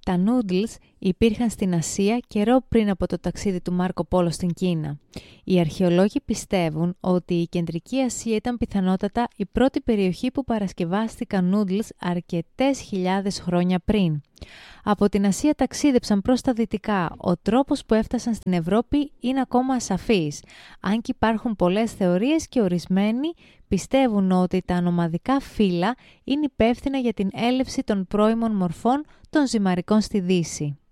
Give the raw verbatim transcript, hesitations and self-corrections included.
Τα noodles υπήρχαν στην Ασία καιρό πριν από το ταξίδι του Μάρκο Πόλο στην Κίνα. Οι αρχαιολόγοι πιστεύουν ότι η Κεντρική Ασία ήταν πιθανότατα η πρώτη περιοχή που παρασκευάστηκαν noodles αρκετές χιλιάδες χρόνια πριν. Από την Ασία ταξίδεψαν προς τα δυτικά. Ο τρόπος που έφτασαν στην Ευρώπη είναι ακόμα ασαφής, αν και υπάρχουν πολλές θεωρίες και ορισμένοι πιστεύουν ότι τα νομαδικά φύλλα είναι υπεύθυνα για την έλευση των πρώιμων μορφών των ζυμαρικών στη Δύση.